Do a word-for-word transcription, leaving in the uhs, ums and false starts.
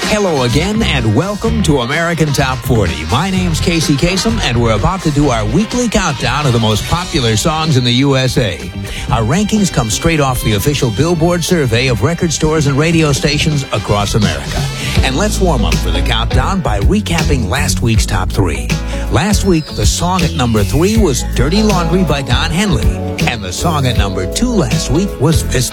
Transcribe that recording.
Hello again, and welcome to American Top forty. My name's Casey Kasem, and we're about to do our weekly countdown of the most popular songs in the U S A. Our rankings come straight off the official Billboard survey of record stores and radio stations across America. And let's warm up for the countdown by recapping last week's top three. Last week, the song at number three was Dirty Laundry by Don Henley, and the song at number two last week was This